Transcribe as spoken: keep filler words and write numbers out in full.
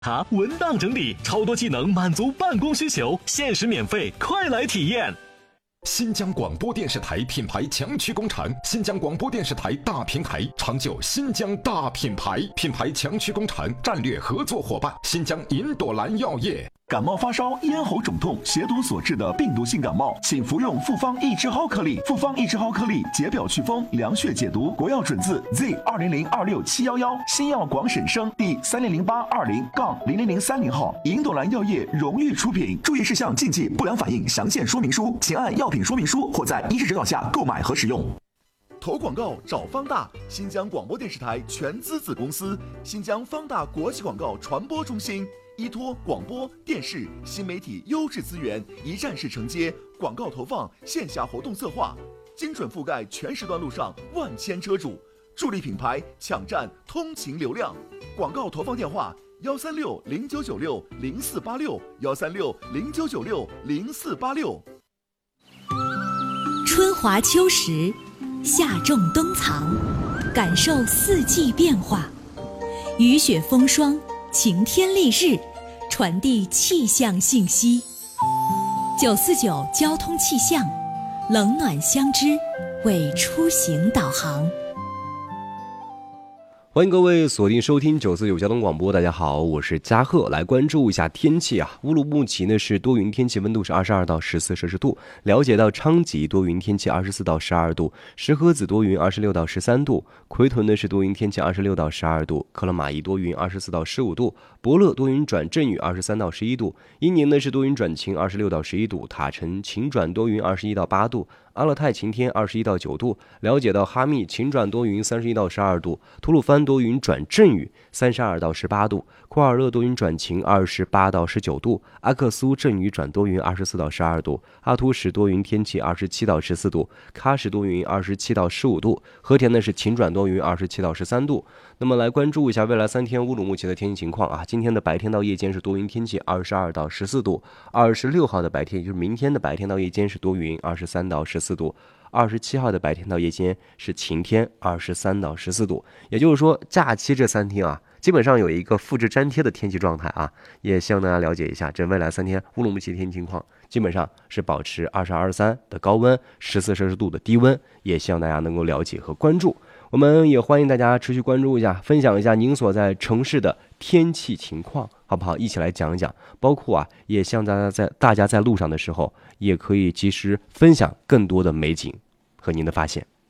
它文档整理，超多技能满足办公需求，限时免费，快来体验！ 新疆广播电视台品牌强驱工厂，新疆广播电视台大平台，长久新疆大品牌，品牌强驱工厂战略合作伙伴，新疆银朵兰药业。 感冒发烧、咽喉肿痛、血毒所致的病毒性感冒，请服用复方益智蒿颗粒。复方益智蒿颗粒解表祛风、凉血解毒，国药准字 Z 二零零二六七幺幺，新药广审生第三零零八二零杠零零零三零号，银朵兰药业荣誉出品。注意事项、禁忌、不良反应详见说明书，请按药品说明书或在医师指导下购买和使用。 投广告找方大，新疆广播电视台全资子公司，新疆方大国际广告传播中心。依托广播电视新媒体优质资源，一站式承接广告投放、线下活动策划，精准覆盖全时段路上万千车主，助力品牌抢占通勤流量。广告投放电话：幺三六零九九六零四八六，幺三六零九九六零四八六。 春华秋实，夏种冬藏，感受四季变化，雨雪风霜，晴天丽日，传递气象信息。九四九交通气象，冷暖相知，为出行导航。 欢迎各位锁定收听九四九交通广播，大家好，我是嘉贺。来关注一下天气啊，乌鲁木齐呢是多云天气，温度是二十二到十四摄氏度。了解到昌吉多云天气，二十四到十二度。石河子多云，二十六到十三度。奎屯呢是多云天气，二十六到十二度。克勒玛依多云，二十四到十五度。伯乐多云转阵雨，二十三到十一度。伊宁呢是多云转晴，二十六到十一度。塔城晴转多云，二十一到八度。阿勒泰晴天，二十一到九度。了解到哈密晴转多云，三十一到十二度。吐鲁番多云转阵雨，三十二到十八度。库尔勒多云转晴，二十八到十九度。阿克苏阵雨转多云，二十四到十二度。阿图什多云天气，二十七到十四度。喀什多云，二十七到十五度。和田呢是晴转多云，二十七到十三度。那么来关注一下未来三天乌鲁木齐的天气情况啊。今天的白天到夜间是多云天气，二十二到十四度。二十六号的白天，也就是明天的白天到夜间是多云，二十三到十四度。二十七号的白天到夜间是晴天，二十三到十四度。也就是说，假期这三天啊，基本上有一个复制粘贴的天气状态啊。也希望大家了解一下，这未来三天乌鲁木齐的天气情况，基本上是保持二十二、二十三的高温，十四摄氏度的低温。也希望大家能够了解和关注。我们也欢迎大家持续关注一下，分享一下您所在城市的天气情况，好不好？一起来讲一讲。包括啊，也希望大家在大家在路上的时候，也可以及时分享更多的美景和您的发现。